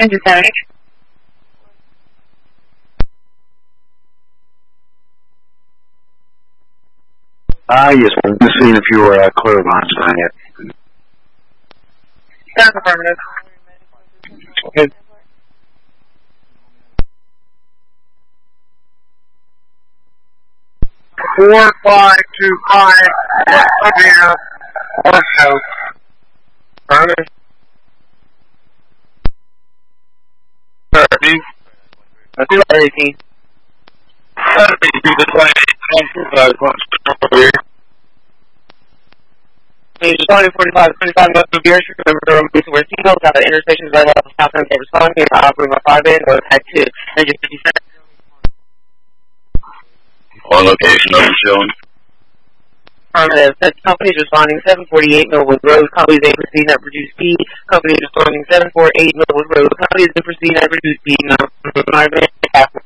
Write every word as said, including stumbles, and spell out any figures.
Engine Center. Ah, yes, I'm just seeing if you were uh, clear lines on it. That's affirmative. Okay. Four five two five, West Covina, Orso. Affirmative. Thirty. I feel like eighteen. Thirty, the twenty, over here. Page twenty, forty-five, twenty-five, West of Gears, remember to remove where signals at the intersections right off the stop sign that responding, operating my five in, or type two. Engine fifty-seven. On location, over shown. Affirmative. Such companies responding seven forty-eight Millwood Road. Companies A proceed at reduced speed. Companies responding seven forty-eight Millwood Road. Companies A proceed at reduced speed. Now, five in, half.